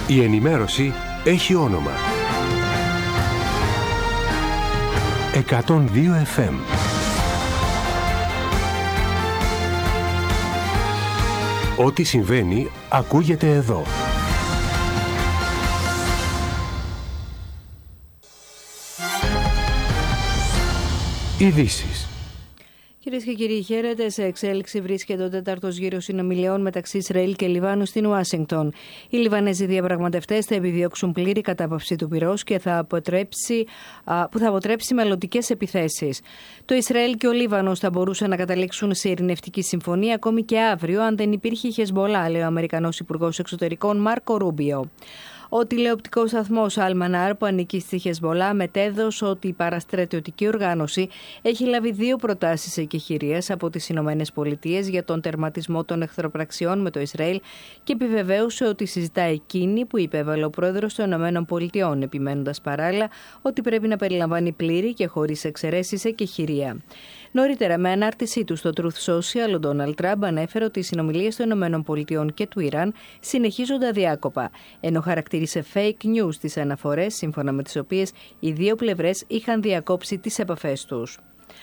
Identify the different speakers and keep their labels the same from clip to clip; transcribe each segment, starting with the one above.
Speaker 1: Η ενημέρωση έχει όνομα. 102 FM. Ό,τι συμβαίνει ακούγεται εδώ. Ειδήσεις.
Speaker 2: Κυρίες και κύριοι, χαίρετε. Σε εξέλιξη βρίσκεται ο τέταρτος γύρος συνομιλιών μεταξύ Ισραήλ και Λιβάνου στην Ουάσιγκτον. Οι Λιβανέζοι διαπραγματευτές θα επιδιώξουν πλήρη κατάπαυση του πυρός και που θα αποτρέψει μελλοντικές επιθέσεις. Το Ισραήλ και ο Λίβανος θα μπορούσαν να καταλήξουν σε ειρηνευτική συμφωνία ακόμη και αύριο, αν δεν υπήρχε η Χεσμολά, λέει ο Αμερικανός Υπουργός Εξωτερικών Μάρκο Ρούμπιο. Ο τηλεοπτικός σταθμός Al-Manar, που ανήκει στη Χεσμολά, μετέδωσε ότι η παραστρατιωτική οργάνωση έχει λάβει 2 προτάσεις εκεχηρίας από τις Ηνωμένες Πολιτείες για τον τερματισμό των εχθροπραξιών με το Ισραήλ και επιβεβαίωσε ότι συζητά εκείνη που υπέβαλε ο πρόεδρος των Ηνωμένων Πολιτειών, επιμένοντας παράλληλα ότι πρέπει να περιλαμβάνει πλήρη και χωρίς εξαιρέσεις εκεχηρία. Νωρίτερα, με ανάρτησή του στο Truth Social, ο Ντόναλντ Τραμπ ανέφερε ότι οι συνομιλίες των ΗΠΑ και του Ιράν συνεχίζονται αδιάκοπα, ενώ χαρακτήρισε fake news τις αναφορές σύμφωνα με τις οποίες οι 2 πλευρές είχαν διακόψει τις επαφές τους.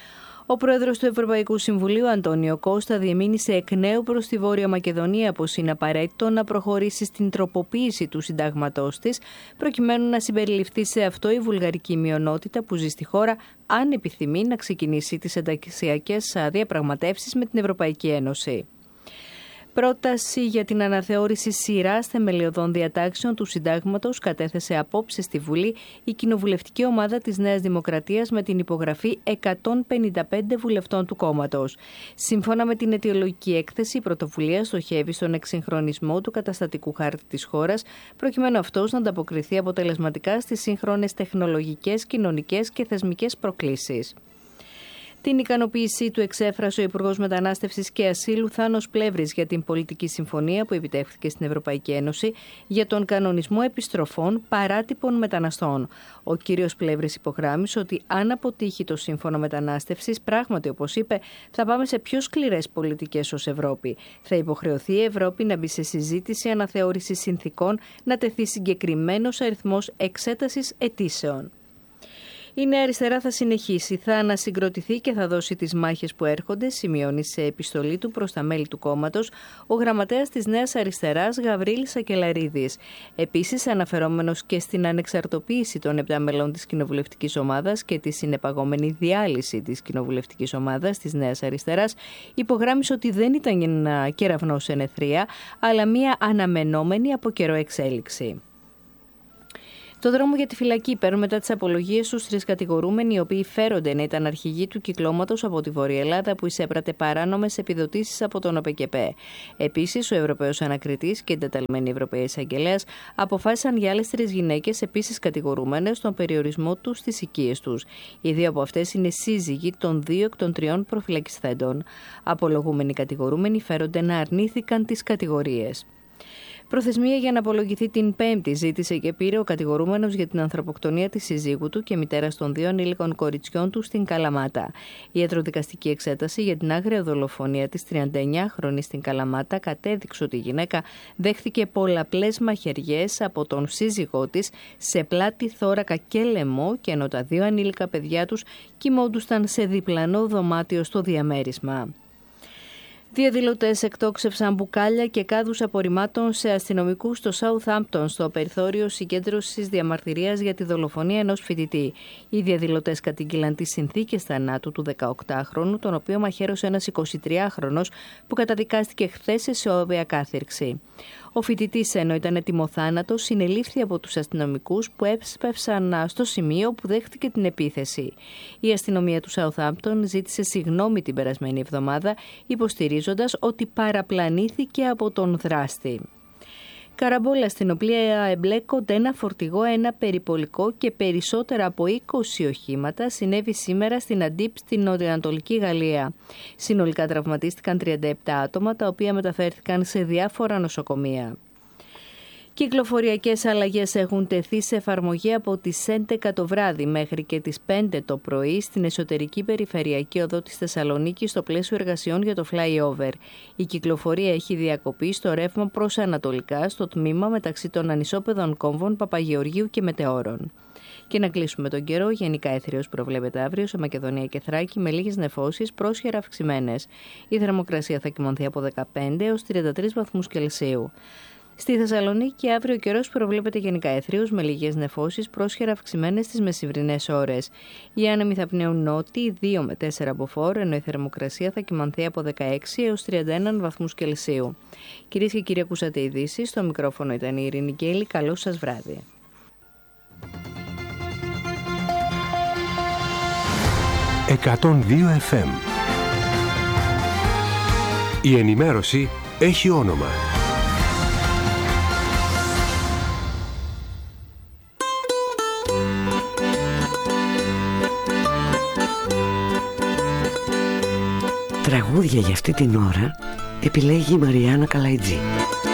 Speaker 2: Ο πρόεδρος του Ευρωπαϊκού Συμβουλίου, Αντώνιο Κώστα, διεμήνυσε εκ νέου προς τη Βόρεια Μακεδονία πως είναι απαραίτητο να προχωρήσει στην τροποποίηση του συντάγματός της, προκειμένου να συμπεριληφθεί σε αυτό η βουλγαρική μειονότητα που ζει στη χώρα, αν επιθυμεί να ξεκινήσει τις ενταξιακές διαπραγματεύσεις με την Ευρωπαϊκή Ένωση. Πρόταση για την αναθεώρηση σειράς θεμελιωδών διατάξεων του συντάγματος κατέθεσε απόψε στη Βουλή η κοινοβουλευτική ομάδα της Νέας Δημοκρατίας με την υπογραφή 155 βουλευτών του κόμματος. Σύμφωνα με την αιτιολογική έκθεση, η πρωτοβουλία στοχεύει στον εξυγχρονισμό του καταστατικού χάρτη της χώρας, προκειμένου αυτός να ανταποκριθεί αποτελεσματικά στις σύγχρονες τεχνολογικές, κοινωνικές και θεσμικές προκλήσεις. Την ικανοποίησή του εξέφρασε ο Υπουργός Μετανάστευσης και Ασύλου Θάνος Πλεύρης για την πολιτική συμφωνία που επιτεύχθηκε στην Ευρωπαϊκή Ένωση για τον κανονισμό επιστροφών παράτυπων μεταναστών. Ο κύριος Πλεύρης υπογράμμισε ότι αν αποτύχει το σύμφωνο μετανάστευσης, πράγματι, όπως είπε, θα πάμε σε πιο σκληρές πολιτικές ως Ευρώπη. Θα υποχρεωθεί η Ευρώπη να μπει σε συζήτηση αναθεώρησης συνθηκών, να τεθεί συγκεκριμένος αριθμός εξέτασης αιτήσεων. Η Νέα Αριστερά θα συνεχίσει, θα ανασυγκροτηθεί και θα δώσει τις μάχες που έρχονται, σημειώνει σε επιστολή του προς τα μέλη του κόμματος ο γραμματέας της Νέας Αριστεράς Γαβρίλης Σακελαρίδης. Επίσης, αναφερόμενος και στην ανεξαρτοποίηση των 7 μελών της κοινοβουλευτικής ομάδας και τη συνεπαγόμενη διάλυση της κοινοβουλευτικής ομάδας της Νέας Αριστεράς, υπογράμμισε ότι δεν ήταν ένα κεραυνό σε νεθρία, αλλά μια αναμενόμενη από καιρό εξέλιξη. Το δρόμο για τη φυλακή παίρνουν μετά τις απολογίες στους 3 κατηγορούμενοι, οι οποίοι φέρονται να ήταν αρχηγοί του κυκλώματος από τη Βόρεια Ελλάδα που εισέπρατε παράνομες επιδοτήσεις από τον ΟΠΕΚΕΠΕ. Επίσης, ο Ευρωπαίος Ανακριτής και η εντεταλμένη Ευρωπαία Εισαγγελέας αποφάσισαν για άλλες 3 γυναίκες επίσης κατηγορούμενες στον περιορισμό τους στις οικίες τους. Οι 2 από αυτές είναι σύζυγοι των 2 εκ των 3 προφυλακισθέντων. Απολογούμενοι κατηγορούμενοι φέρονται να αρνήθηκαν τις κατηγορίες. Προθεσμία για να απολογηθεί την Πέμπτη ζήτησε και πήρε ο κατηγορούμενος για την ανθρωποκτονία της συζύγου του και μητέρας των 2 ανήλικων κοριτσιών του στην Καλαμάτα. Η ιατροδικαστική εξέταση για την άγρια δολοφονία της 39χρονης στην Καλαμάτα κατέδειξε ότι η γυναίκα δέχθηκε πολλαπλές μαχαιριές από τον σύζυγό της σε πλάτη, θώρακα και λαιμό, και ενώ τα 2 ανήλικα παιδιά τους κοιμόντουσαν σε διπλανό δωμάτιο στο διαμέρισμα. Διαδηλωτές εκτόξευσαν μπουκάλια και κάδους απορριμμάτων σε αστυνομικούς στο Southampton, στο περιθώριο συγκέντρωσης διαμαρτυρίας για τη δολοφονία ενός φοιτητή. Οι διαδηλωτές κατήγγειλαν τις συνθήκες θανάτου του 18χρονου, τον οποίο μαχαίρωσε ένας 23χρονος που καταδικάστηκε χθες σε ισόβια κάθυρξη. Ο φοιτητής, ενώ ήταν ετοιμοθάνατος, συνελήφθη από τους αστυνομικούς που έσπευσαν στο σημείο που δέχτηκε την επίθεση. Η αστυνομία του Southampton ζήτησε συγγνώμη την περασμένη εβδομάδα, υποστηρίζοντας ότι παραπλανήθηκε από τον δράστη. Καραμπόλα στην οποία εμπλέκονται ένα φορτηγό, ένα περιπολικό και περισσότερα από 20 οχήματα συνέβη σήμερα στην Αντίπ στην νοτιοανατολική Γαλλία. Συνολικά τραυματίστηκαν 37 άτομα, τα οποία μεταφέρθηκαν σε διάφορα νοσοκομεία. Κυκλοφοριακές αλλαγές έχουν τεθεί σε εφαρμογή από τις 11 το βράδυ μέχρι και τις 5 το πρωί στην εσωτερική περιφερειακή οδό της Θεσσαλονίκης στο πλαίσιο εργασιών για το flyover. Η κυκλοφορία έχει διακοπεί στο ρεύμα προς ανατολικά στο τμήμα μεταξύ των ανισόπεδων κόμβων Παπαγεωργίου και Μετεώρων. Και να κλείσουμε τον καιρό, γενικά έθριος προβλέπεται αύριο σε Μακεδονία και Θράκη με λίγες νεφώσεις πρόσχερα αυξημένες. Η θερμοκρασία θα κυμανθεί από 15 έως 33 βαθμούς Κελσίου. Στη Θεσσαλονίκη αύριο ο καιρός προβλέπεται γενικά έθριος με λίγες νεφώσεις πρόσχερα αυξημένες στις μεσημβρινές ώρες. Οι άνεμοι θα πνέουν νότιοι 2 με 4 μποφόρ, ενώ η θερμοκρασία θα κυμανθεί από 16 έως 31 βαθμούς Κελσίου. Κυρίες και κύριοι, ακούσατε ειδήσεις. Στο μικρόφωνο ήταν η Ειρήνη Γκέλη. Καλό σας βράδυ.
Speaker 1: 102 FM. Η ενημέρωση έχει όνομα.
Speaker 3: Τραγούδια για αυτή την ώρα επιλέγει η Μαριάννα Καλαϊτζή.